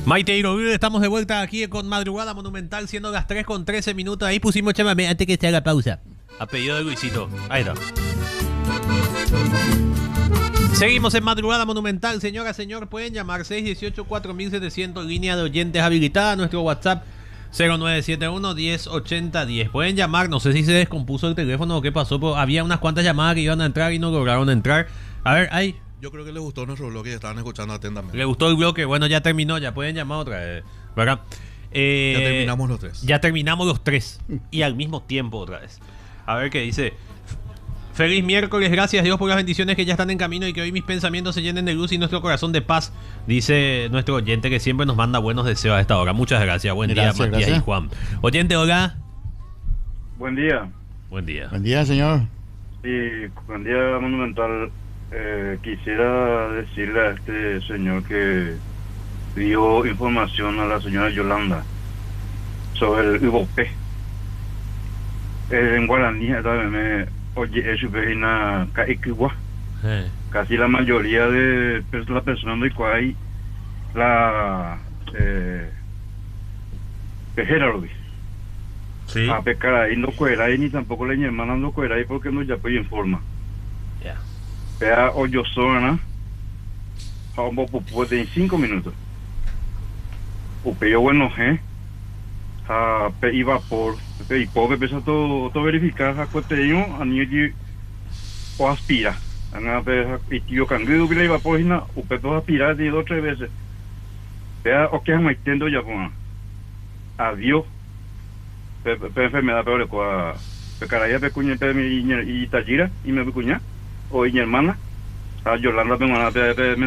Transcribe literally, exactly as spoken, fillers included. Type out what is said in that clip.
Maite Irovide, estamos de vuelta aquí con Madrugada Monumental, siendo las tres con trece minutos. Ahí pusimos chamamé antes que se haga pausa. A pedido de Luisito. Ahí está. Seguimos en Madrugada Monumental, señora, señor. Pueden llamar seis uno ocho, cuatro siete cero cero, línea de oyentes habilitada. Nuestro WhatsApp cero nueve siete uno, diez ochenta diez. Pueden llamar, no sé si se descompuso el teléfono o qué pasó, pero había unas cuantas llamadas que iban a entrar y no lograron entrar. A ver, ahí. Yo creo que les gustó nuestro bloque y estaban escuchando atentamente. Le gustó el bloque, bueno, ya terminó, ya pueden llamar otra vez, ¿verdad? Eh, ya terminamos los tres. Ya terminamos los tres. Y al mismo tiempo otra vez. A ver qué dice. Feliz miércoles, gracias a Dios por las bendiciones que ya están en camino y que hoy mis pensamientos se llenen de luz y nuestro corazón de paz, dice nuestro oyente que siempre nos manda buenos deseos a esta hora. Muchas gracias, buen Gracias, día Matías gracias. y Juan. Oyente, hola. Buen día. Buen día. Buen día, señor. Y buen día, Monumental. Eh, quisiera decirle a este señor que dio información a la señora Yolanda sobre el Ibopé. Eh, en guaraní, me oye, es una caicua. Eh. Casi la mayoría de las personas de Cuay, la eh, pejera lo dice. Sí. A pecar ahí no cuera ahí ni tampoco la hermana no cuera ahí porque no ya pues informa. Ya. Pea hoyo zona a un poco de cinco minutos. Upeo bueno, eh. A pe iba por pe y pobre pesa todo todo verificar a cueteño a niño o aspira. Ana pe y tío cambio ubila iba por hina upe todo aspira de dos tres veces. Pea o que me entiendo ya pues. Adiós. Pe pe enfermedad peor que pe caraya pe cuña pe mi y tajira y me cuña o mi hermana a Yolanda me